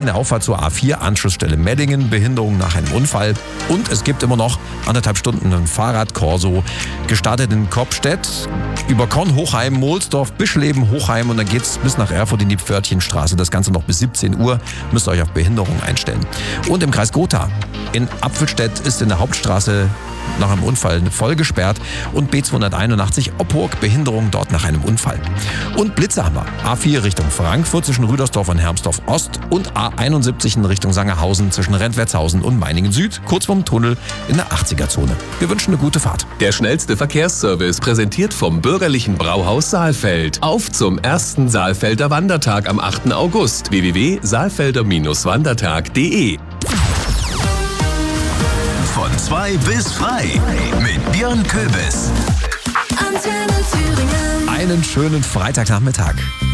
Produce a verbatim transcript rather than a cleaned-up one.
eine Auffahrt zur A vier, Anschlussstelle Meddingen, Behinderung nach einem Unfall. Und es gibt immer noch anderthalb Stunden ein Fahrradkorso, gestartet in Kopstedt, über Konn, Hochheim, Mohlsdorf, Bischleben, Hochheim und dann geht's bis nach Erfurt in die Pförtchenstraße. Das Ganze noch bis siebzehn Uhr, müsst ihr euch auf Behinderung einstellen. Und im Kreis Gotha in Apfelstedt ist in der Hauptstraße nach einem Unfall voll gesperrt und B zweihunderteinundachtzig Oppurg, Behinderung dort nach einem Unfall. Und Blitze haben wir. A vier Richtung Frankfurt zwischen Rüdersdorf und Hermsdorf Ost und A einundsiebzig in Richtung Sangerhausen zwischen Rentwertshausen und Meiningen Süd, kurz vorm Tunnel in der achtziger-Zone. Wir wünschen eine gute Fahrt. Der schnellste Verkehrsservice präsentiert vom Bürgerlichen Brauhaus Saalfeld. Auf zum ersten Saalfelder Wandertag am achten August. w w w punkt saalfelder wandertag punkt de Von zwei bis frei mit Björn Köbis. Einen schönen Freitagnachmittag.